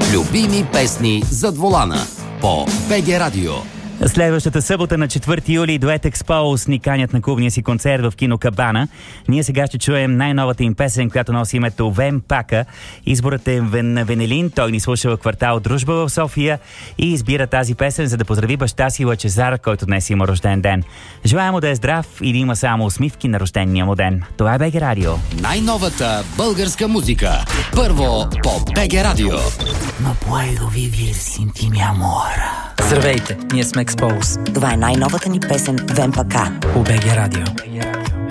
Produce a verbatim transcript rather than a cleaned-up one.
Любими песни зад волана по БГ Радио. Следващата събота на четвърти юли дует Expose ни канят на клубния си концерт в кино Кабана. Ние сега ще чуем най-новата им песен, която носи името Вен Пака. Изборът е на Венелин. Той ни слуша в квартал Дружба в София и избира тази песен, за да поздрави баща си Лъчезар, който днес има рожден ден. Желаем му да е здрав и да има само усмивки на рождения му ден. Това е БГ Радио. Най-новата българска музика. Първо по БГ Радио. No puedo vivir sin ti, mi amor. Здравейте, ние сме Expose. Това е най-новата ни песен Вен Пака по БГ Радио.